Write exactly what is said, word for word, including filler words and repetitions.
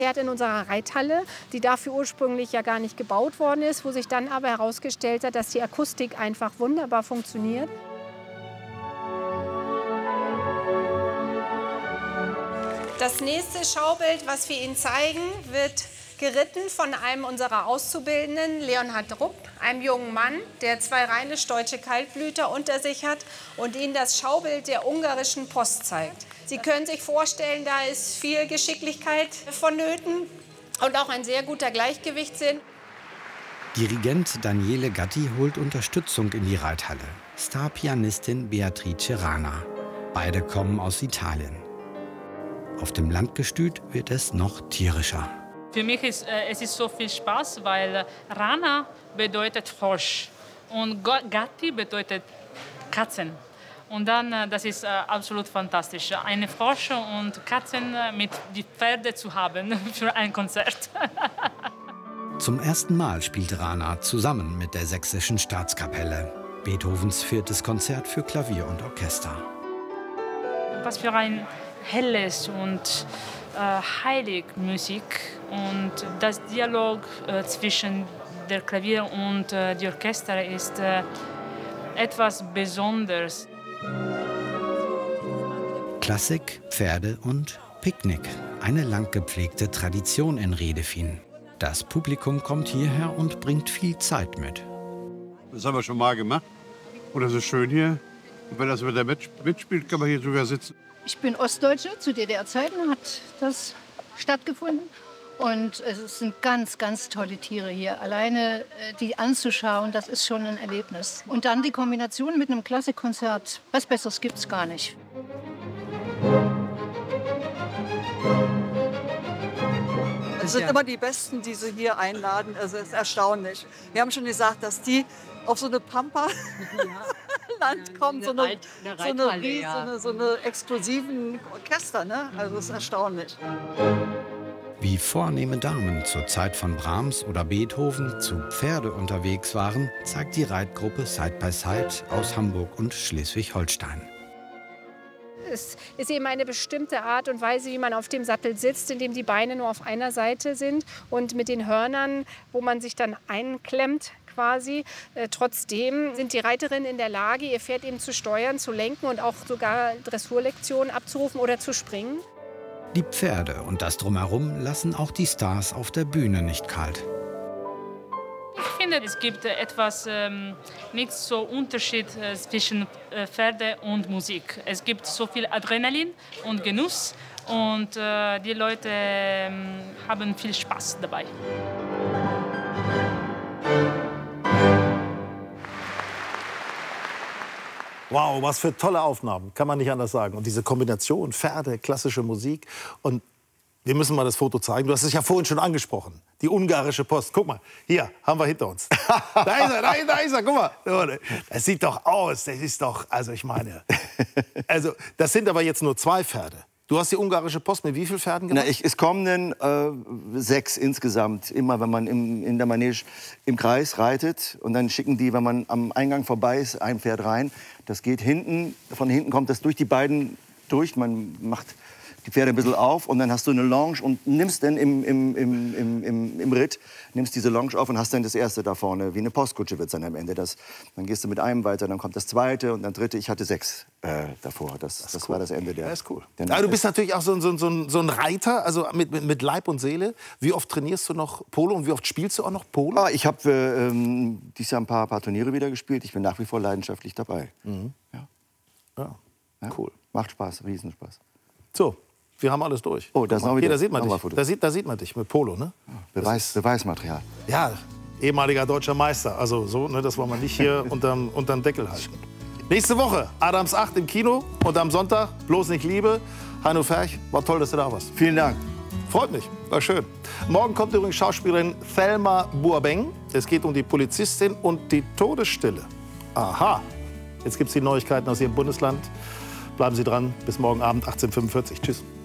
Pferd in unserer Reithalle, die dafür ursprünglich ja gar nicht gebaut worden ist, wo sich dann aber herausgestellt hat, dass die Akustik einfach wunderbar funktioniert. Das nächste Schaubild, was wir Ihnen zeigen, wird geritten von einem unserer Auszubildenden, Leonhard Rupp, einem jungen Mann, der zwei rheinisch-deutsche Kaltblüter unter sich hat und Ihnen das Schaubild der ungarischen Post zeigt. Sie können sich vorstellen, da ist viel Geschicklichkeit vonnöten und auch ein sehr guter Gleichgewichtssinn. Dirigent Daniele Gatti holt Unterstützung in die Reithalle. Starpianistin Beatrice Rana. Beide kommen aus Italien. Auf dem Landgestüt wird es noch tierischer. Für mich ist äh, es ist so viel Spaß, weil Rana bedeutet Frosch und Gatti bedeutet Katzen. Und dann, äh, das ist äh, absolut fantastisch, eine Frosch und Katzen mit die Pferde zu haben für ein Konzert. Zum ersten Mal spielt Rana zusammen mit der Sächsischen Staatskapelle Beethovens viertes Konzert für Klavier und Orchester. Was für ein helles und äh, heilig Musik und das Dialog äh, zwischen der Klavier und äh, dem Orchester ist äh, etwas Besonderes. Klassik, Pferde und Picknick. Eine lang gepflegte Tradition in Redefin. Das Publikum kommt hierher und bringt viel Zeit mit. Das haben wir schon mal gemacht. Und das ist schön hier. Und wenn das Wetter mitspielt, kann man hier sogar sitzen. Ich bin Ostdeutsche, zu D D R-Zeiten hat das stattgefunden. Und es sind ganz, ganz tolle Tiere hier. Alleine die anzuschauen, das ist schon ein Erlebnis. Und dann die Kombination mit einem Klassikkonzert. Was Besseres gibt es gar nicht. Es sind immer die Besten, die sie hier einladen. Also es ist erstaunlich. Wir haben schon gesagt, dass die auf so eine Pampa-Land kommen, so eine, so eine, so eine, so eine exklusiven Orchester. Ne? Also es ist erstaunlich. Wie vornehme Damen zur Zeit von Brahms oder Beethoven zu Pferde unterwegs waren, zeigt die Reitgruppe Side by Side aus Hamburg und Schleswig-Holstein. Es ist eben eine bestimmte Art und Weise, wie man auf dem Sattel sitzt, indem die Beine nur auf einer Seite sind und mit den Hörnern, wo man sich dann einklemmt quasi. Äh, trotzdem sind die Reiterinnen in der Lage, ihr Pferd eben zu steuern, zu lenken und auch sogar Dressurlektionen abzurufen oder zu springen. Die Pferde und das Drumherum lassen auch die Stars auf der Bühne nicht kalt. Ich finde, es gibt etwas ähm, nicht so Unterschied äh, zwischen äh, Pferde und Musik. Es gibt so viel Adrenalin und Genuss und äh, die Leute äh, haben viel Spaß dabei. Wow, was für tolle Aufnahmen, kann man nicht anders sagen. Und diese Kombination Pferde, klassische Musik und wir müssen mal das Foto zeigen. Du hast es ja vorhin schon angesprochen. Die ungarische Post. Guck mal, hier haben wir hinter uns. Da ist er, da ist er, da ist er. Guck mal. Das sieht doch aus. Das ist doch, also ich meine. Also, das sind aber jetzt nur zwei Pferde. Du hast die ungarische Post mit wie vielen Pferden gemacht? Na, ich, es kommen äh, sechs insgesamt. Immer, wenn man im, in der Manege im Kreis reitet. Und dann schicken die, wenn man am Eingang vorbei ist, ein Pferd rein. Das geht hinten. Von hinten kommt das durch die beiden durch. Man macht die Pferde ein bisschen auf und dann hast du eine Longe und nimmst dann im, im, im, im, im, im Ritt, nimmst diese Longe auf und hast dann das erste da vorne, wie eine Postkutsche wird es dann am Ende. Das, dann gehst du mit einem weiter, dann kommt das zweite und dann dritte. Ich hatte sechs äh, davor, das, das, das cool. war das Ende der... Das ist cool. Aber du bist natürlich auch so, so, so, so ein Reiter, also mit, mit, mit Leib und Seele. Wie oft trainierst du noch Polo und wie oft spielst du auch noch Polo? Ah, ich habe äh, ähm, dieses Jahr ein paar, paar Turniere wieder gespielt. Ich bin nach wie vor leidenschaftlich dabei. Mhm. Ja. Ja. Ja. Cool. Macht Spaß, Riesenspaß. So. Wir haben alles durch. Oh, das mal, noch wieder. Hier, da sieht man dich. Da sieht, da sieht man dich mit Polo, ne? Ja, Beweis, Beweismaterial. Ja, ehemaliger deutscher Meister. Also so, ne, das wollen wir nicht hier unterm, unterm Deckel halten. Nächste Woche Adams acht im Kino und am Sonntag Bloß nicht Liebe. Heino Ferch, war toll, dass du da warst. Vielen Dank. Freut mich, war schön. Morgen kommt übrigens Schauspielerin Thelma Boabeng. Es geht um die Polizistin und die Todesstille. Aha. Jetzt gibt es die Neuigkeiten aus Ihrem Bundesland. Bleiben Sie dran. Bis morgen Abend achtzehn Uhr fünfundvierzig. Tschüss.